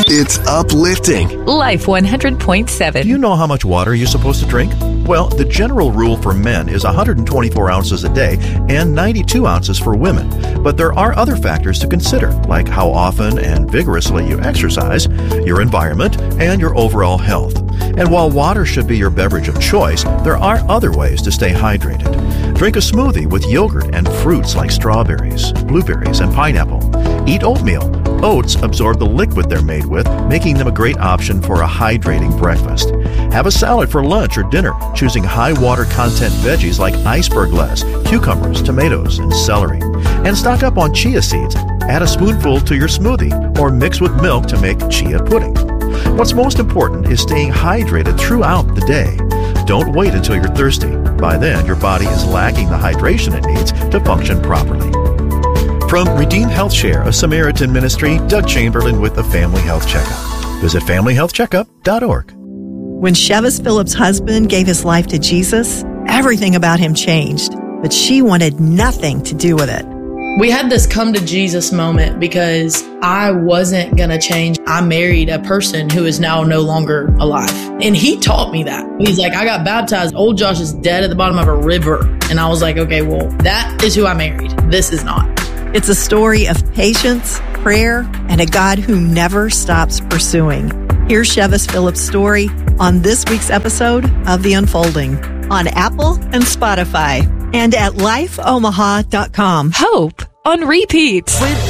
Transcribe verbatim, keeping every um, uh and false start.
It's uplifting. Life one hundred point seven. Do you know how much water you're supposed to drink? Well, the general rule for men is one hundred twenty-four ounces a day and ninety-two ounces for women. But there are other factors to consider, like how often and vigorously you exercise, your environment, and your overall health. And while water should be your beverage of choice, there are other ways to stay hydrated. Drink a smoothie with yogurt and fruits like strawberries, blueberries, and pineapple. Eat oatmeal. Oats absorb the liquid they're made with, making them a great option for a hydrating breakfast. Have a salad for lunch or dinner, choosing high water content veggies like iceberg lettuce, cucumbers, tomatoes, and celery. And stock up on chia seeds. Add a spoonful to your smoothie or mix with milk to make chia pudding. What's most important is staying hydrated throughout the day. Don't wait until you're thirsty. By then, your body is lacking the hydration it needs to function properly. From Redeemed Health Share, a Samaritan ministry, Doug Chamberlain with the Family Health Checkup. Visit family health checkup dot org. When Chevis Phillips' husband gave his life to Jesus, everything about him changed, but she wanted nothing to do with it. We had this come to Jesus moment because I wasn't going to change. I married a person who is now no longer alive. And he taught me that. He's like, I got baptized. Old Josh is dead at the bottom of a river. And I was like, okay, well, that is who I married. This is not. It's a story of patience, prayer, and a God who never stops pursuing. Here's Chevis Phillips' story on this week's episode of The Unfolding on Apple and Spotify and at life omaha dot com. Hope on repeat.